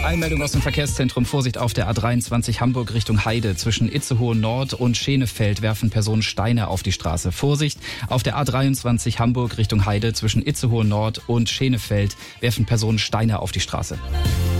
Einmeldung aus dem Verkehrszentrum. Vorsicht auf der A23 Hamburg Richtung Heide. Zwischen Itzehoe Nord und Schenefeld werfen Personen Steine auf die Straße. Vorsicht auf der A23 Hamburg Richtung Heide. Zwischen Itzehoe Nord und Schenefeld werfen Personen Steine auf die Straße.